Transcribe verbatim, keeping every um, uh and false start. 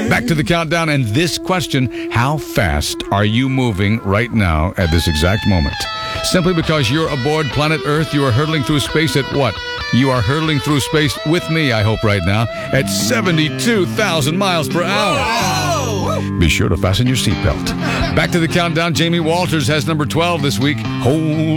Back to the countdown and this question. How fast are you moving right now at this exact moment? Simply because you're aboard planet Earth, you are hurtling through space at what? You are hurtling through space with me, I hope, right now, at seventy-two thousand miles per hour. Whoa. Be sure to fasten your seatbelt. Back to the countdown. Jamie Walters has number twelve this week. Hold